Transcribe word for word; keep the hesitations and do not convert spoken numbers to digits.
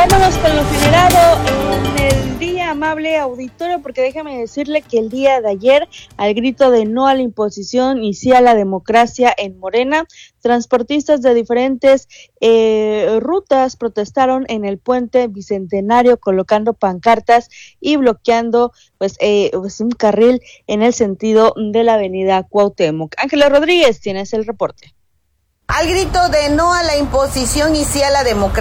Vámonos con lo generado en el día, amable auditorio, porque déjame decirle que el día de ayer, al grito de no a la imposición y sí a la democracia en Morena, transportistas de diferentes eh, rutas protestaron en el puente Bicentenario colocando pancartas y bloqueando pues, eh, pues un carril en el sentido de la avenida Cuauhtémoc. Ángela Rodríguez, tienes el reporte. Al grito de no a la imposición y sí a la democracia